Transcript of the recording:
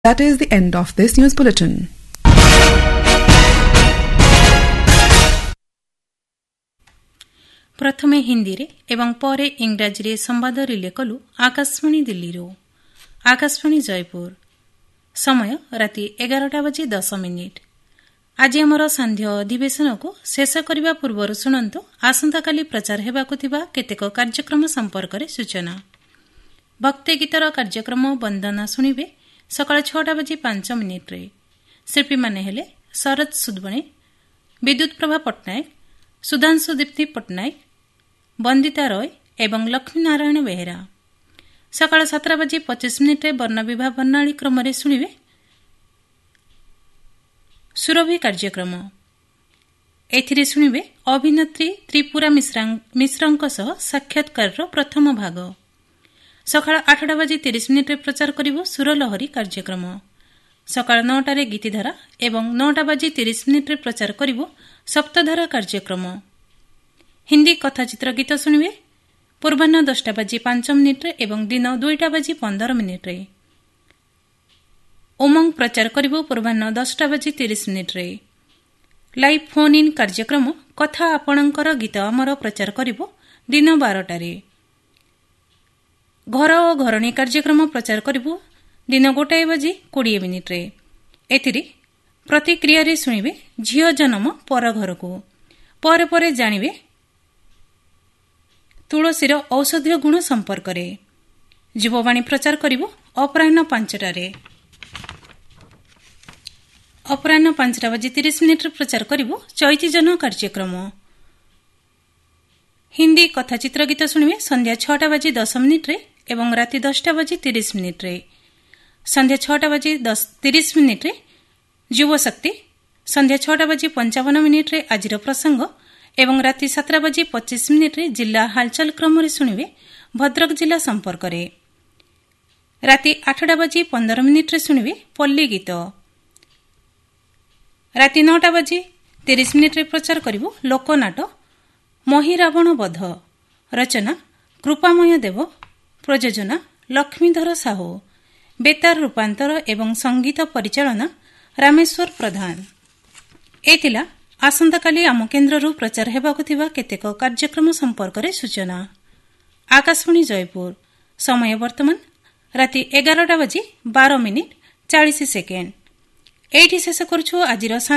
That is the end of this news bulletin. प्रथमे हिंदी रे एवं परे इंग्राजी रे संवाद रिले कलु आकाशवाणी दिल्ली रो आकाशवाणी जयपुर समय राति 11:10 आज आमर सांध्य अधिवेशन को शेष करने पूर्व शुणु आसंता काली प्रचार हेबाकु थिबा केतेक कार्यक्रम संपर्क रे सूचना। भक्ति गीतर कार्यक्रम वंदना शुणिबे सकाळ 6:05 रे। शिल्पी माने हेले शरद सुदबणे, विद्युत प्रभा पट्टनायक, सुधांशु दीप्ति पट्टनायक, वंदिता रॉय एवं लक्ष्मी नारायण बेहेरा। सकाळ 7:25 रे वर्ण विवाह वर्णाली क्रम रे शुणिबे सुरभि कार्यक्रम। एथिरे शुणिबे अभिनेत्री त्रिपुरा मिश्रଙ୍କ सह साक्षात्कार प्रथम भाग। सकाळ 8:30 रे प्रचार करिबो सुरलहरी कार्यक्रम। सकाळ 9 रे गीतिधारा एवं 9:30 रे प्रचार करिबो सप्तधारा कार्यक्रम। हिंदी कथाचित्र गीत शुणिबे पूर्वाह्न 10:05 रे एवं दिन 2:15 रे। उमंग प्रचार करिबो पूर्वाह्न 10:30 रे। लाइव फोन इन कार्यक्रम कथा आपणकर गीत आमर प्रचार करिबो दिन 12 रे। घर और घरणी कार्यक्रम प्रचार करिबो दिन 1:20 रे। एथिरे प्रतिक्रिया रे शुणिबे झियो जन्म पर घर को परे परे जानिबे तुलसीर औषधीय गुण संपर्क रे। युववाणी प्रचार करिबो अपराह्न 5 रे। अपराह्न 5:30 रे प्रचार करिबो चैती जन कार्यक्रम। हिंदी कथाचित्र गीत शुणिबे संध्या 6:10 रे एवं राति 10:30 रे। संध्या 6:30 रे युव शक्ति, संध्या 6:55 रे आजिर प्रसंग एवं राति 7:25 रे जिला हालचाल क्रम रे शुणिबे भद्रक जिला संपर्क रे। राति 8:15 रे शुणिबे पल्ली गीत। राति 9:30 रे प्रचार करिबो लोकनाटक मही रावण वध। रचना कृपामय देव, प्रयोजना लक्ष्मीधर साहू, बेतार रूपांतर एवं संगीत परिचालना रामेश्वर प्रधान। एथिला आसंता काली आम केन्द्ररू प्रचार हेबाकु थिबा केतेक कार्यक्रम संपर्क रे सूचना। आकाशवाणी जयपुर समय वर्तमान राति 11:12:40 एठी शेष करछु आजिर